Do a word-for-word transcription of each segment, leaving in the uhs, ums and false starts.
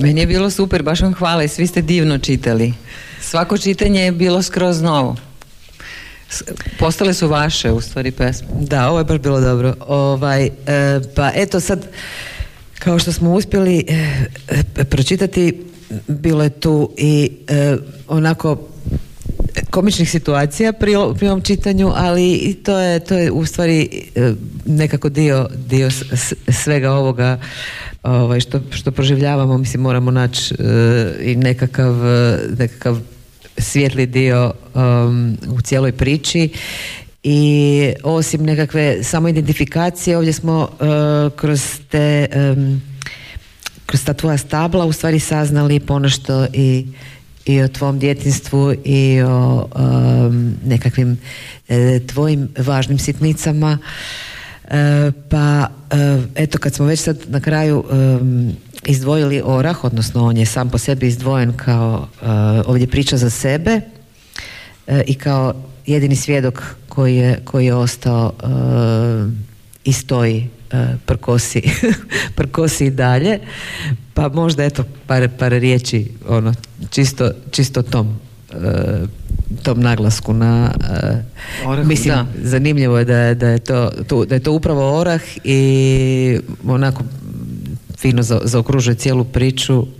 Meni je bilo super, baš vam hvala i svi ste divno čitali. Svako čitanje je bilo skroz novo. Postale su vaše, u stvari, pesme. Da, ovo je baš bilo dobro. Ovaj, e, pa eto sad, kao što smo uspjeli e, pročitati, bilo je tu i e, onako komičnih situacija pri, pri ovom čitanju, ali i to je, to je u stvari e, nekako dio, dio s, svega ovoga ovaj, što, što proživljavamo. Mislim, moramo naći e, i nekakav, nekakav svijetli dio um, u cijeloj priči. I osim nekakve samoidentifikacije, ovdje smo uh, kroz te um, kroz ta tvoja stabla u stvari saznali ponešto i, i o tvom djetinjstvu i o um, nekakvim e, tvojim važnim sitnicama. E, pa e, eto, kad smo već sad na kraju um, izdvojili orah, odnosno on je sam po sebi izdvojen kao uh, ovdje priča za sebe uh, i kao jedini svjedok koji je, koji je ostao uh, i stoji, uh, prkosi, prkosi i dalje, pa možda eto par, par riječi ono, čisto, čisto tom uh, tom naglasku na uh, Orahu, mislim, da. Zanimljivo je da je, da je, to, to, da je to upravo orah i onako fino za, zaokružuje cijelu priču. Uh...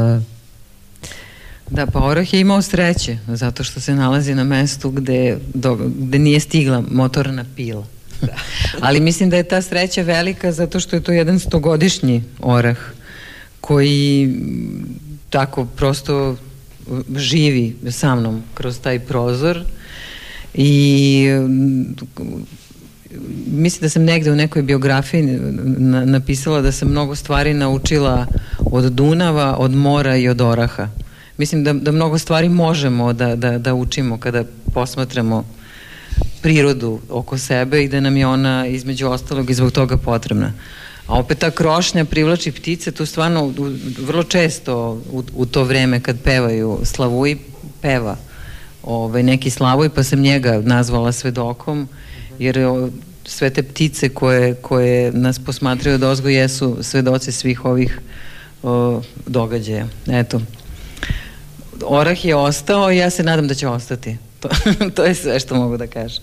Da, pa orah je imao sreće, zato što se nalazi na mestu gde, do, gde nije stigla motorna pila. Da. Ali mislim da je ta sreća velika zato što je to jedan stogodišnji orah koji tako prosto živi sa mnom kroz taj prozor i mislim da sam negde u nekoj biografiji na, napisala da sam mnogo stvari naučila od Dunava, od mora i od oraha. Mislim da, da mnogo stvari možemo da, da, da učimo kada posmatramo prirodu oko sebe i da nam je ona između ostalog i zbog toga potrebna. A opet ta krošnja privlači ptice, tu stvarno u, vrlo često u, u to vreme kad pevaju Slavuj, peva ovaj, neki Slavuj, pa sam njega nazvala svedokom, jer sve te ptice koje, koje nas posmatraju odozgo jesu svedoci svih ovih o, događaja. Eto. Orah je ostao i ja se nadam da će ostati. To, to je sve što mogu da kažem.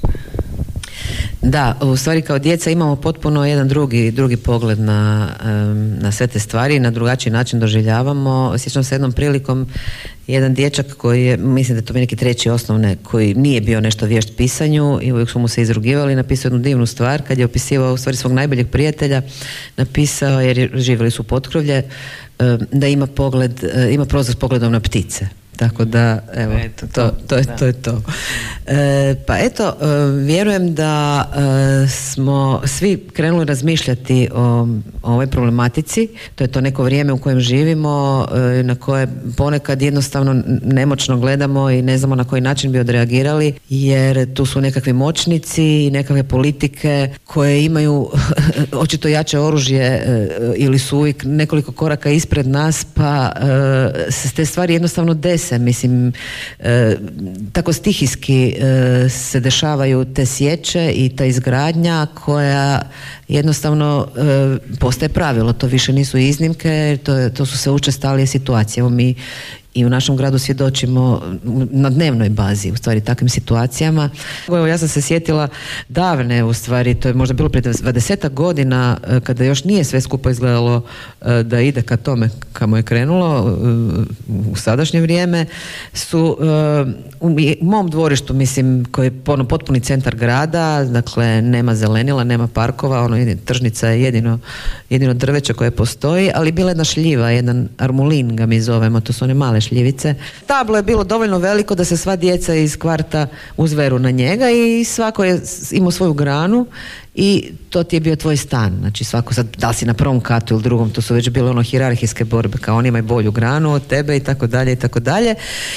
Da, u stvari kao djeca imamo potpuno jedan drugi, drugi pogled na, um, na sve te stvari, na drugačiji način doživljavamo. Sjećam se jednom prilikom jedan dječak koji je, mislim da je to neki treći osnovne, koji nije bio nešto vješt pisanju i uvijek su mu se izrugivali, napisao jednu divnu stvar kad je opisivao u stvari svog najboljeg prijatelja, napisao, jer živjeli su potkrovlje, um, da ima pogled, uh, ima prozor s pogledom na ptice. Tako da, evo, eto, to, to, to, je, to je to. E, pa eto, e, vjerujem da e, smo svi krenuli razmišljati o, o ovoj problematici. To je to neko vrijeme u kojem živimo, e, na koje ponekad jednostavno nemoćno gledamo i ne znamo na koji način bi odreagirali, jer tu su nekakvi moćnici i nekakve politike koje imaju očito jače oružje e, ili su uvijek nekoliko koraka ispred nas, pa e, se te stvari jednostavno dese. Mislim, e, tako stihijski e, se dešavaju te sječe i ta izgradnja koja jednostavno e, postaje pravilo. To više nisu iznimke, to, to su sve učestalije situacije. Evo mi i u našem gradu svjedočimo na dnevnoj bazi u stvari takvim situacijama. Evo, ja sam se sjetila davne, u stvari to je možda bilo prije dvadesetak godina, kada još nije sve skupo izgledalo da ide ka tome kamo je krenulo u sadašnje vrijeme, su u mom dvorištu, mislim, koji je ono potpuni centar grada, dakle nema zelenila, nema parkova, ono, tržnica je jedino, jedino drveće koje postoji, ali bila jedna šljiva, jedan armulin ga mi zovemo, to su one male šljivice. Tablo je bilo dovoljno veliko da se sva djeca iz kvarta uzveru na njega i svako je imao svoju granu i to ti je bio tvoj stan. Znači svako sad, da li si na prvom katu ili drugom, to su već bile ono hijerarhijske borbe, kao on ima i bolju granu od tebe i tako dalje i tako dalje.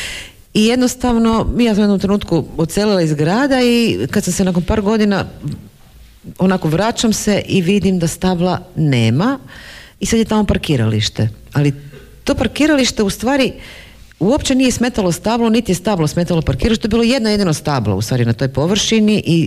I jednostavno, ja sam u jednom trenutku odselila iz grada i kad sam se nakon par godina onako vraćam se i vidim da stabla nema i sad je tamo parkiralište. Ali to parkiralište u stvari uopće nije smetalo stablo, niti je stablo smetalo parkiralište, to je bilo jedno jedino stablo u stvari na toj površini i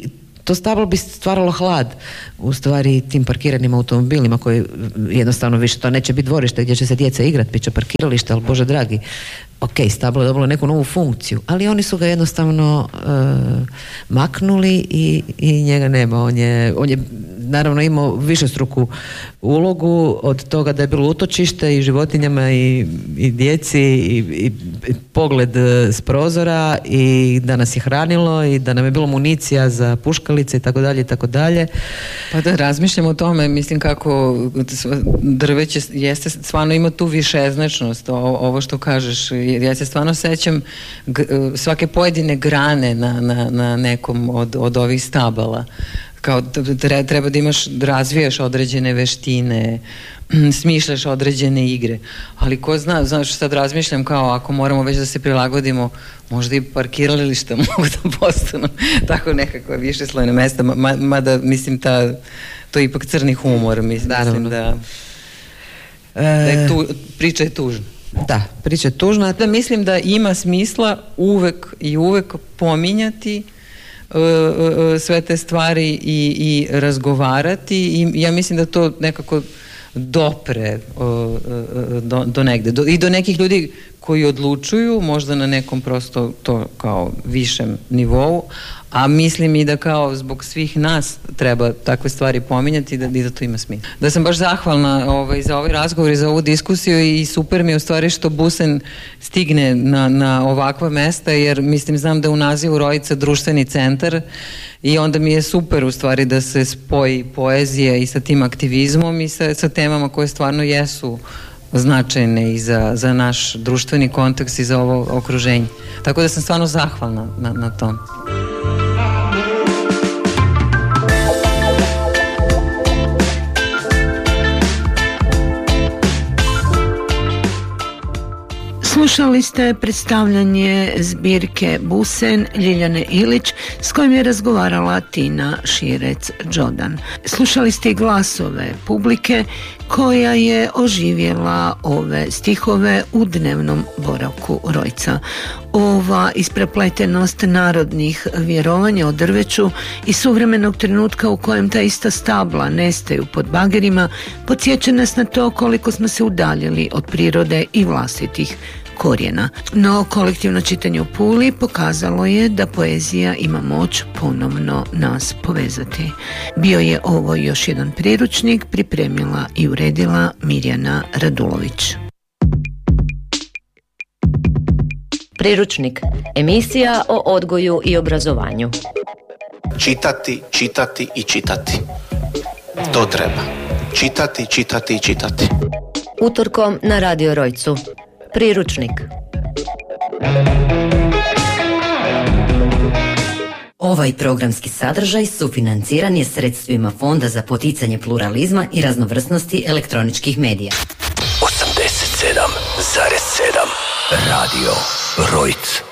to stablo bi stvaralo hlad u stvari tim parkiranim automobilima koji jednostavno više to neće biti dvorište gdje će se djeca igrati, bit će parkiralište, ali Bože dragi, ok, stablo je dobilo neku novu funkciju, ali oni su ga jednostavno uh, maknuli i, i njega nema. On je, on je naravno imao višestruku ulogu od toga da je bilo utočište i životinjama i, i djeci i, i, i pogled s prozora i da nas je hranilo i da nam je bilo municija za puškalice i tako dalje i tako dalje. Pa da razmišljam o tome, mislim kako drveće jeste, stvarno ima tu višeznačnost, ovo što kažeš. Ja se stvarno sećam svake pojedine grane na, na, na nekom od, od ovih stabala. Kao treba da imaš, da razvijaš određene veštine, smišljaš određene igre, ali ko zna, znaš, sad razmišljam kao ako moramo već da se prilagodimo, možda i parkirališta mogu da postanu tako nekakva višeslojna mesta, mada mislim ta, to je ipak crni humor, mislim, mislim da, da je tu, priča je tužna. Da, priča je tužna. Da mislim da ima smisla uvek i uvek pominjati sve te stvari i, i razgovarati i ja mislim da to nekako dopre do, do negde do, i do nekih ljudi koji odlučuju možda na nekom prosto to kao višem nivou, a mislim i da kao zbog svih nas treba takve stvari pominjati i da, i da to ima smisla. Da sam baš zahvalna ovaj, za ovaj razgovor i za ovu diskusiju i super mi je u stvari što Busen stigne na, na ovakva mesta, jer mislim znam da je u nazivu Rojica društveni centar i onda mi je super u stvari da se spoji poezija i sa tim aktivizmom i sa, sa temama koje stvarno jesu značajne i za, za naš društveni kontekst i za ovo okruženje. Tako da sam stvarno zahvalna na, na tom. Slušali ste predstavljanje zbirke Busen Ljiljane Ilić s kojim je razgovarala Tina Širec-Đodan. Slušali ste i glasove publike koja je oživjela ove stihove u dnevnom boravku Rojca. Ova isprepletenost narodnih vjerovanja o drveću i suvremenog trenutka u kojem ta ista stabla nestaju pod bagerima podsjeća nas na to koliko smo se udaljili od prirode i vlastitih korijena. No, kolektivno čitanje u Puli pokazalo je da poezija ima moć ponovno nas povezati. Bio je ovo još jedan priručnik, pripremila i uredila Mirjana Radulović. Priručnik, emisija o odgoju i obrazovanju. Čitati, čitati i čitati. To treba. Čitati, čitati i čitati. Utorkom na Radio Rojcu. Priručnik. Ovaj programski sadržaj sufinanciran je sredstvima Fonda za poticanje pluralizma i raznovrsnosti elektroničkih medija. osamdeset sedam zarez sedam Radio Rojc.